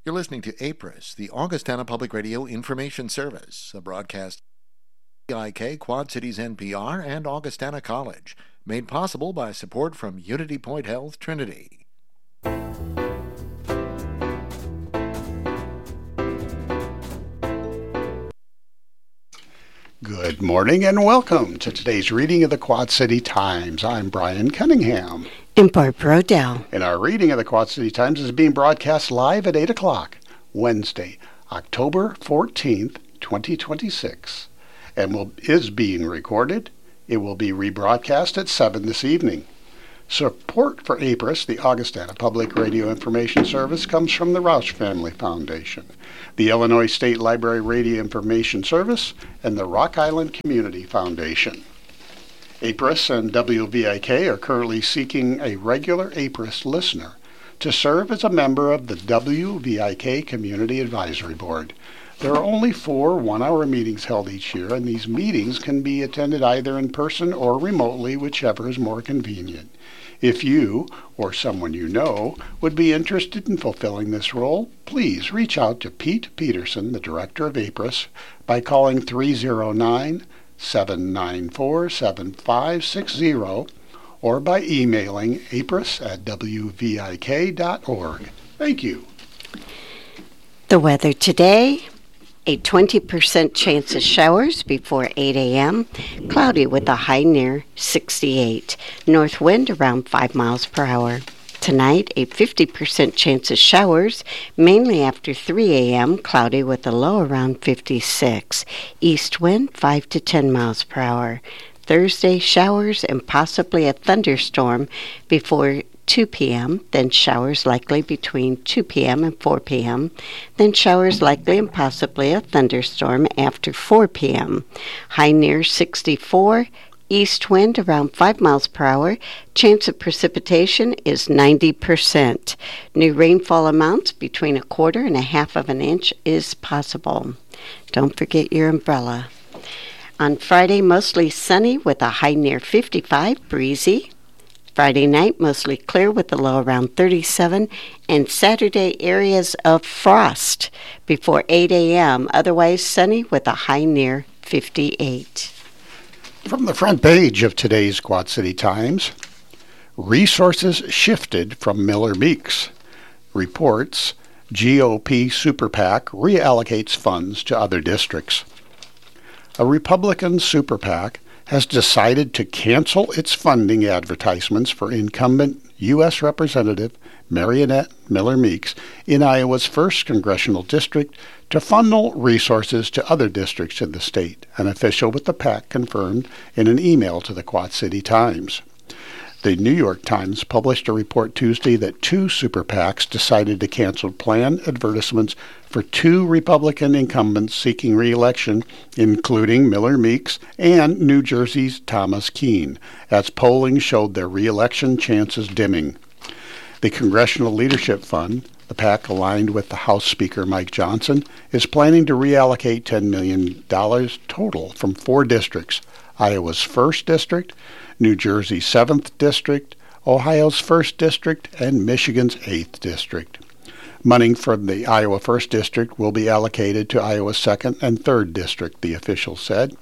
You're listening to APRIS, the Augustana Public Radio Information Service, a broadcast IK, Quad Cities NPR, and Augustana College, made possible by support from Unity Point Health Trinity. Good morning and welcome to today's reading of the Quad City Times. I'm Brian Cunningham. And Barbara O'Dell. And our reading of the Quad City Times is being broadcast live at 8 o'clock, Wednesday, October 14th, 2026, and is being recorded. It will be rebroadcast at 7 this evening. Support for APRIS, the Augustana Public Radio Information Service, comes from the Roush Family Foundation, the Illinois State Library Radio Information Service, and the Rock Island Community Foundation. APRIS and WVIK are currently seeking a regular APRIS listener to serve as a member of the WVIK Community Advisory Board. There are only 4 one-hour meetings held each year, and these meetings can be attended either in person or remotely, whichever is more convenient. If you, or someone you know, would be interested in fulfilling this role, please reach out to Pete Peterson, the Director of APRIS, by calling 309-794-7560 or by emailing apris@wvik.org. Thank you. The weather today, a 20% chance of showers before 8 a.m., cloudy with a high near 68, north wind around 5 miles per hour. Tonight, a 50% chance of showers, mainly after 3 a.m., cloudy with a low around 56, east wind 5 to 10 miles per hour. Thursday, showers and possibly a thunderstorm before 2 p.m., then showers likely between 2 p.m. and 4 p.m., then showers likely and possibly a thunderstorm after 4 p.m. High near 64, east wind around 5 miles per hour. Chance of precipitation is 90%. New rainfall amounts between 1/4 and 1/2 of an inch is possible. Don't forget your umbrella. On Friday, mostly sunny with a high near 55, breezy. Friday night, mostly clear with a low around 37, and Saturday, areas of frost before 8 a.m., otherwise sunny with a high near 58. From the front page of today's Quad City Times, resources shifted from Miller Meeks. Reports, GOP Super PAC reallocates funds to other districts. A Republican Super PAC has decided to cancel its funding advertisements for incumbent U.S. Representative Mariannette Miller Meeks in Iowa's 1st Congressional District to funnel resources to other districts in the state, an official with the PAC confirmed in an email to the Quad City Times. The New York Times published a report Tuesday that 2 super PACs decided to cancel planned advertisements for 2 Republican incumbents seeking re-election, including Miller Meeks and New Jersey's Thomas Keene, as polling showed their re-election chances dimming. The Congressional Leadership Fund, the PAC aligned with the House Speaker Mike Johnson, is planning to reallocate $10 million total from 4 districts: Iowa's 1st District, New Jersey's 7th District, Ohio's 1st District, and Michigan's 8th District. Money from the Iowa 1st District will be allocated to Iowa's 2nd and 3rd District, the official said.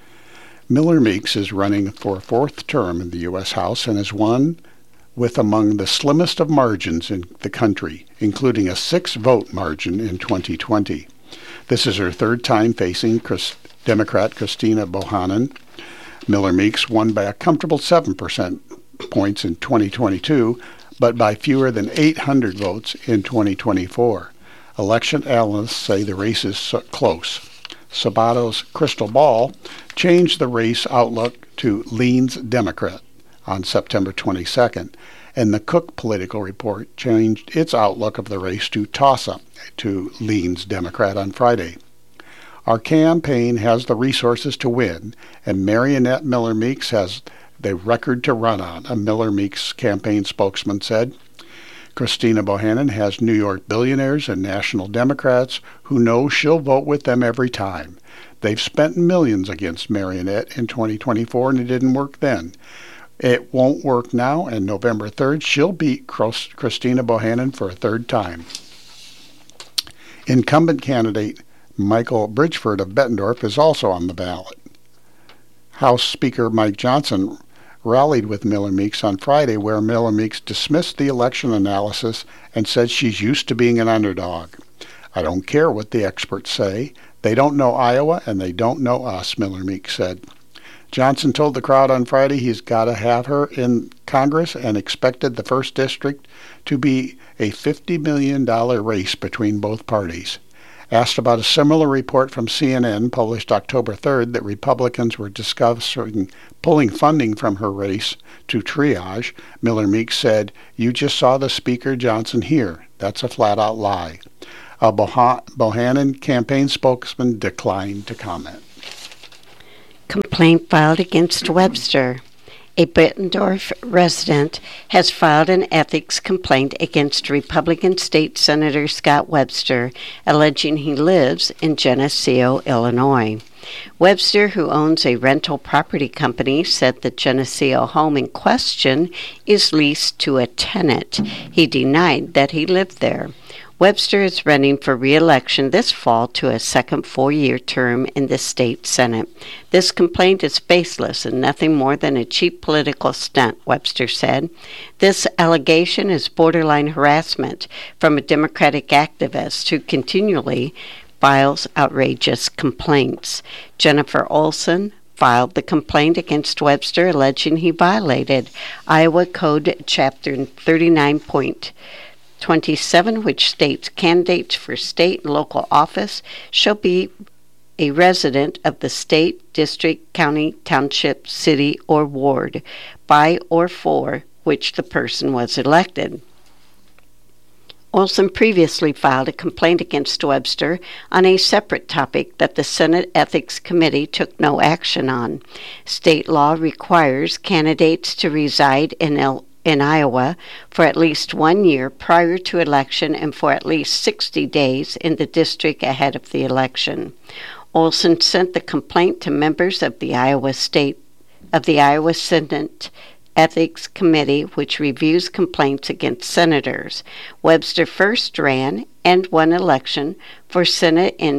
Miller Meeks is running for a 4th term in the U.S. House and has won with among the slimmest of margins in the country, including a 6-vote margin in 2020. This is her 3rd time facing Democrat Christina Bohannon. Miller Meeks won by a comfortable 7% points in 2022, but by fewer than 800 votes in 2024. Election analysts say the race is close. Sabato's crystal ball changed the race outlook to leans Democrat on September 22nd, and the Cook Political Report changed its outlook of the race to toss-up to leans Democrat on Friday. Our campaign has the resources to win, and Mariannette Miller Meeks has the record to run on, a Miller Meeks campaign spokesman said. Christina Bohannon has New York billionaires and national Democrats who know she'll vote with them every time. They've spent millions against Mariannette in 2024, and it didn't work then. It won't work now, and November 3rd, she'll beat Christina Bohannon for a 3rd time. Incumbent candidate Michael Bridgeford of Bettendorf is also on the ballot. House Speaker Mike Johnson rallied with Miller Meeks on Friday, where Miller Meeks dismissed the election analysis and said she's used to being an underdog. "I don't care what the experts say. They don't know Iowa and they don't know us," Miller Meeks said. Johnson told the crowd on Friday he's got to have her in Congress and expected the 1st District to be a $50 million race between both parties. Asked about a similar report from CNN published October 3rd that Republicans were discussing pulling funding from her race to triage, Miller Meeks said, "You just saw the Speaker Johnson here. That's a flat-out lie." A Bohannon campaign spokesman declined to comment. Complaint filed against Webster. A Bettendorf resident has filed an ethics complaint against Republican State Senator Scott Webster, alleging he lives in Geneseo, Illinois. Webster, who owns a rental property company, said the Geneseo home in question is leased to a tenant. He denied that he lived there. Webster is running for re-election this fall to a second 4-year term in the state Senate. This complaint is baseless and nothing more than a cheap political stunt, Webster said. This allegation is borderline harassment from a Democratic activist who continually files outrageous complaints. Jennifer Olson filed the complaint against Webster, alleging he violated Iowa Code Chapter 39.27, which states candidates for state and local office shall be a resident of the state, district, county, township, city, or ward by or for which the person was elected. Olson previously filed a complaint against Webster on a separate topic that the Senate Ethics Committee took no action on. State law requires candidates to reside in Iowa for at least 1 year prior to election and for at least 60 days in the district ahead of the election. Olson sent the complaint to members of the Iowa Senate Ethics Committee, which reviews complaints against senators. Webster first ran and won election for Senate in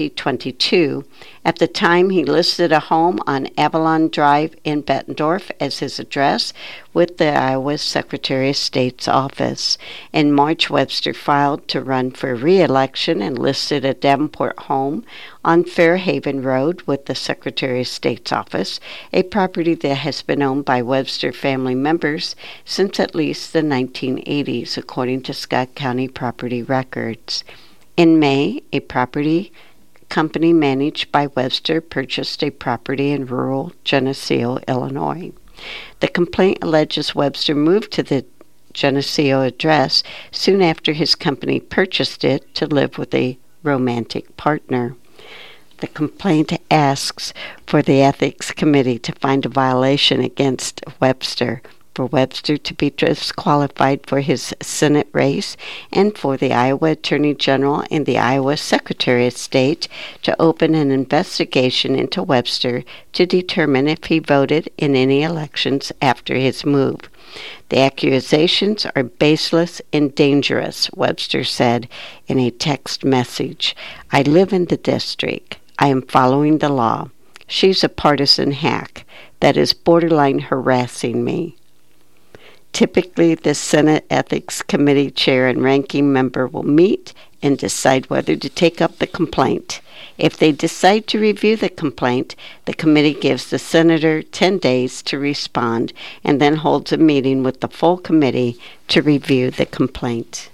2022. At the time, he listed a home on Avalon Drive in Bettendorf as his address with the Iowa Secretary of State's office. In March, Webster filed to run for re-election and listed a Davenport home on Fairhaven Road with the Secretary of State's office, a property that has been owned by Webster family members since at least the 1980s, according to Scott County property records. In May, a property company managed by Webster purchased a property in rural Geneseo, Illinois. The complaint alleges Webster moved to the Geneseo address soon after his company purchased it to live with a romantic partner. The complaint asks for the Ethics Committee to find a violation against Webster, for Webster to be disqualified for his Senate race, and for the Iowa Attorney General and the Iowa Secretary of State to open an investigation into Webster to determine if he voted in any elections after his move. The accusations are baseless and dangerous, Webster said in a text message. "I live in the district. I am following the law. She's a partisan hack that is borderline harassing me." Typically, the Senate Ethics Committee chair and ranking member will meet and decide whether to take up the complaint. If they decide to review the complaint, the committee gives the senator 10 days to respond and then holds a meeting with the full committee to review the complaint.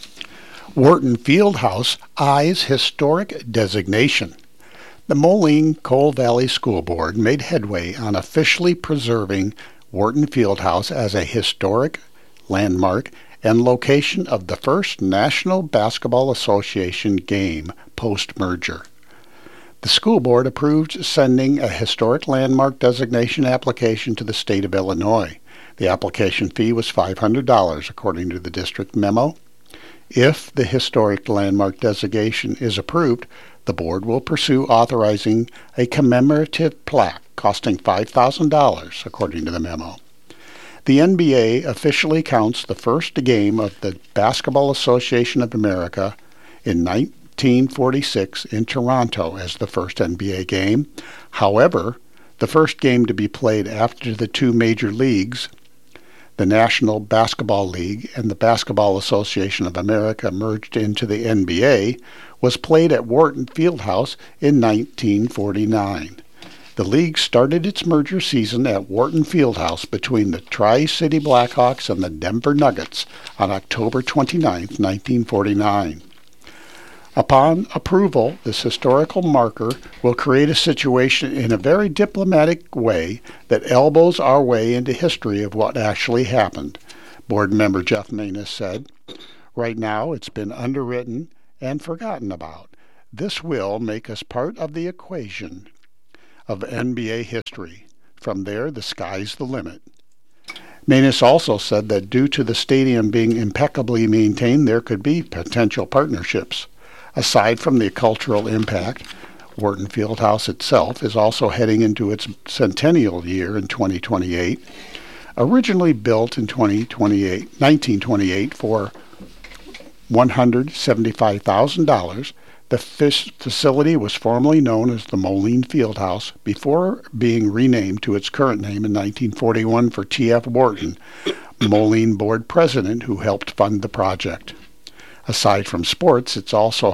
Wharton Fieldhouse eyes historic designation. The Moline Coal Valley School Board made headway on officially preserving Wharton Fieldhouse as a historic landmark and location of the first National Basketball Association game post-merger. The school board approved sending a historic landmark designation application to the state of Illinois. The application fee was $500, according to the district memo. If the historic landmark designation is approved, the board will pursue authorizing a commemorative plaque costing $5,000, according to the memo. The NBA officially counts the first game of the Basketball Association of America in 1946 in Toronto as the first NBA game. However, the first game to be played after the two major leagues, the National Basketball League and the Basketball Association of America, merged into the NBA, was played at Wharton Fieldhouse in 1949. The league started its merger season at Wharton Fieldhouse between the Tri-City Blackhawks and the Denver Nuggets on October 29, 1949. Upon approval, this historical marker will create a situation in a very diplomatic way that elbows our way into history of what actually happened, Board Member Jeff Maness said. Right now, it's been underwritten and forgotten about. This will make us part of the equation of NBA history. From there, the sky's the limit. Maness also said that due to the stadium being impeccably maintained, there could be potential partnerships. Aside from the cultural impact, Wharton Fieldhouse itself is also heading into its centennial year in 2028. Originally built in 1928 for $175,000, the facility was formerly known as the Moline Fieldhouse before being renamed to its current name in 1941 for T.F. Wharton, Moline board president who helped fund the project. Aside from sports, it's also